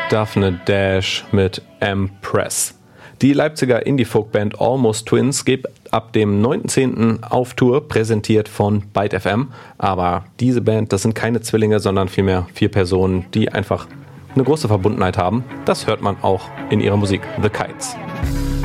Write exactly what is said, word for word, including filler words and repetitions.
Daphne Dash mit Empress. Die Leipziger Indie-Folk-Band Almost Twins geht ab dem neunten zehnten auf Tour, präsentiert von Byte F M. Aber diese Band, das sind keine Zwillinge, sondern vielmehr vier Personen, die einfach eine große Verbundenheit haben. Das hört man auch in ihrer Musik, The Kites.